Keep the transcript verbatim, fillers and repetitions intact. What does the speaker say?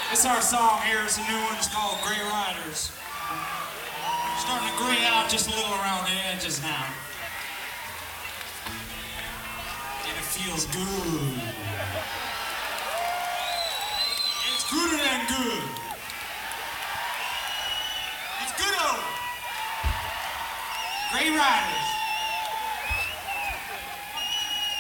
This our song here. It's a new one. It's called Gray Riders. Starting to gray out just a little around the edges now. And it feels good. It's gooder than good. It's good old Gray Riders.